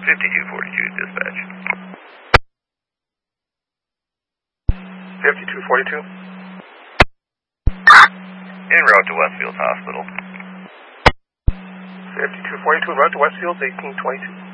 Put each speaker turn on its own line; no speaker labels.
5242 dispatch.
5242.
En route to Westfield Hospital.
5242, route to Westfield, 1822.